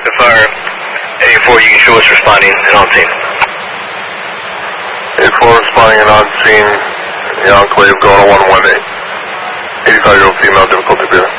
the fire. 84, you can show us responding and on scene. 84 responding and on scene. The Enclave going to 118. 85-year-old female, difficulty breathing.